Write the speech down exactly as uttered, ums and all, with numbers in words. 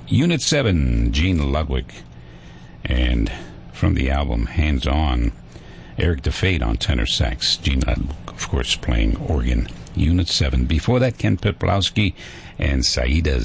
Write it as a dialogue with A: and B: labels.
A: Unit seven, Gene Ludwig. And from the album Hands On, Eric DeFate on tenor sax. Gene Ludwig, of course, playing organ. Unit seven. Before that, Ken Peplowski and Saida